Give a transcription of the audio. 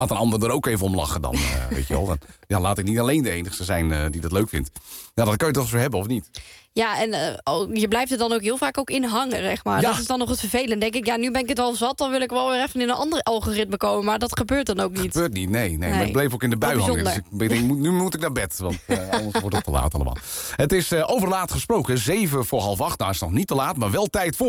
Had een ander er ook even om lachen dan, weet je wel. Dan, laat ik niet alleen de enige zijn die dat leuk vindt. Ja, dat kan je toch zo hebben, of niet? Ja, en je blijft er dan ook heel vaak ook in hangen, zeg maar. Ja. Dat is dan nog het vervelend. Denk ik, nu ben ik het al zat, dan wil ik wel weer even in een ander algoritme komen. Maar dat gebeurt dan ook niet. Dat gebeurt niet, nee. Maar ik bleef ook in de bui hangen. Dus ik denk, nu moet ik naar bed, want anders wordt het te laat allemaal. Het is over laat gesproken, 7:45. Nou, is nog niet te laat, maar wel tijd voor...